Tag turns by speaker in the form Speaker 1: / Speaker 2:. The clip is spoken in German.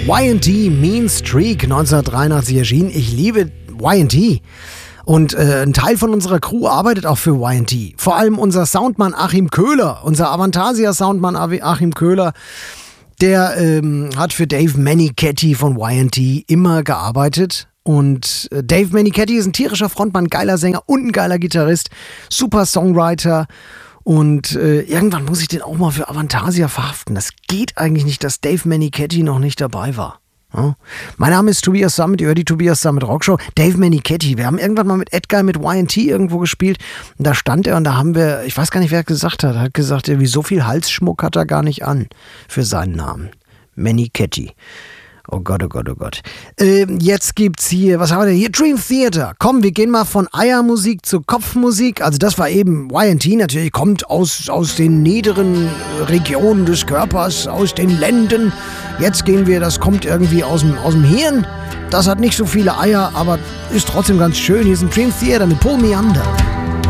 Speaker 1: Y&T, Mean Streak, 1983 erschienen. Ich liebe Y&T. Und ein Teil von unserer Crew arbeitet auch für Y&T. Vor allem unser Soundmann Achim Köhler, unser Avantasia-Soundmann Achim Köhler, der hat für Dave Meniketti von Y&T immer gearbeitet. Und Dave Meniketti ist ein tierischer Frontmann, geiler Sänger und ein geiler Gitarrist, super Songwriter. Und irgendwann muss ich den auch mal für Avantasia verhaften. Das geht eigentlich nicht, dass Dave Meniketti noch nicht dabei war. Ja? Mein Name ist Tobias Summit, ihr hört die Tobias Summit Rockshow. Dave Meniketti, wir haben irgendwann mal mit Edgar mit Y&T irgendwo gespielt. Und da stand er und da haben wir, ich weiß gar nicht, wer gesagt hat, er hat gesagt, wie so viel Halsschmuck hat er gar nicht an für seinen Namen. Meniketti. Oh Gott, oh Gott, oh Gott. Jetzt gibt's hier, was haben wir denn hier? Dream Theater. Komm, wir gehen mal von Eiermusik zu Kopfmusik. Also das war eben Y&T, natürlich kommt aus den niederen Regionen des Körpers, aus den Lenden. Jetzt gehen wir, das kommt irgendwie aus dem Hirn. Das hat nicht so viele Eier, aber ist trotzdem ganz schön. Hier ist ein Dream Theater mit Pull Me Under.